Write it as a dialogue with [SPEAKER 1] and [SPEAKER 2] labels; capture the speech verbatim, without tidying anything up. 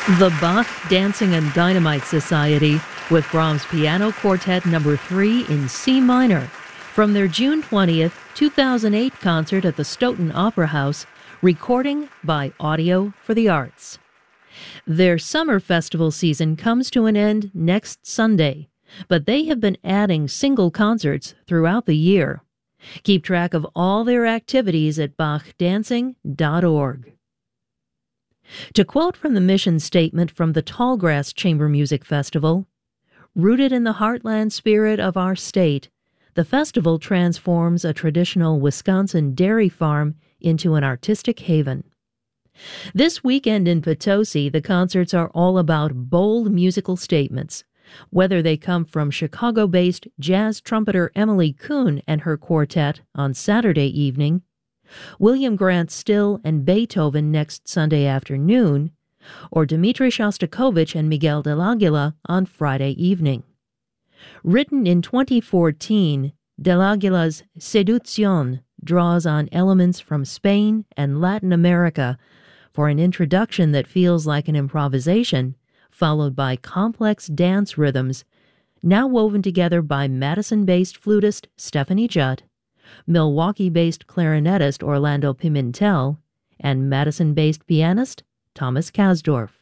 [SPEAKER 1] The Bach Dancing and Dynamite Society with Brahms Piano Quartet Number three in C minor from their June twentieth, two thousand eight concert at the Stoughton Opera House, recording by Audio for the Arts. Their summer festival season comes to an end next Sunday, but they have been adding single concerts throughout the year. Keep track of all their activities at bach dancing dot org. To quote from the mission statement from the Tallgrass Chamber Music Festival, rooted in the heartland spirit of our state, the festival transforms a traditional Wisconsin dairy farm into an artistic haven. This weekend in Potosi, the concerts are all about bold musical statements, whether they come from Chicago-based jazz trumpeter Emily Kuhn and her quartet on Saturday evening, William Grant Still and Beethoven next Sunday afternoon, or Dmitri Shostakovich and Miguel del Aguila on Friday evening. Written in twenty fourteen, del Aguila's Seducción draws on elements from Spain and Latin America for an introduction that feels like an improvisation, followed by complex dance rhythms, now woven together by Madison-based flutist Stephanie Judd, Milwaukee-based clarinetist Orlando Pimentel, and Madison-based pianist Thomas Kasdorf.